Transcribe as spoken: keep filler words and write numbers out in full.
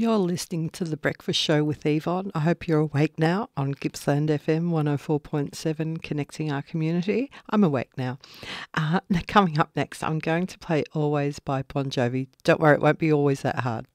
You're listening to The Breakfast Show with Yvonne. I hope you're awake now on Gippsland F M one oh four point seven, connecting our community. I'm awake now. Uh, now. Coming up next, I'm going to play Always by Bon Jovi. Don't worry, it won't be always that hard.